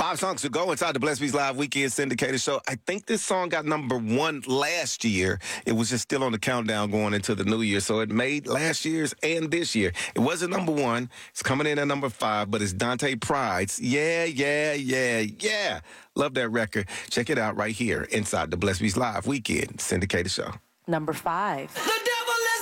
5 songs to go inside the Blessed Beats Live Weekend Syndicated Show. I think this song got #1 last year. It was just still on the countdown going into the new year, so it made last year's and this year. It wasn't #1. It's coming in at #5, but it's Dante Pride's Yeah, Yeah, Yeah, Yeah. Love that record. Check it out right here inside the Blessed Beats Live Weekend Syndicated Show. Number 5.